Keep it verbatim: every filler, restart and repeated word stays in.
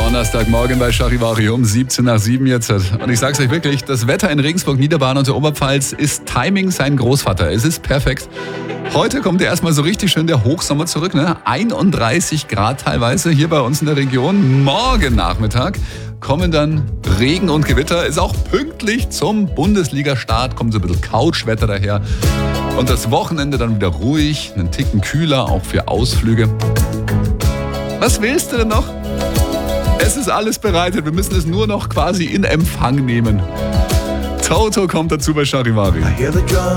Donnerstagmorgen bei Charivari um siebzehn nach sieben jetzt. Und ich sag's euch wirklich, das Wetter in Regensburg, Niederbayern und der Oberpfalz ist Timing sein Großvater. Es ist perfekt. Heute kommt ja erstmal so richtig schön der Hochsommer zurück, ne? einunddreißig Grad teilweise hier bei uns in der Region. Morgen Nachmittag kommen dann Regen und Gewitter. Ist auch pünktlich zum Bundesliga-Start, kommt so ein bisschen Couchwetter daher. Und das Wochenende dann wieder ruhig, einen Ticken kühler, auch für Ausflüge. Was willst du denn noch? Es ist alles bereitet, wir müssen es nur noch quasi in Empfang nehmen. Toto kommt dazu bei Charivari.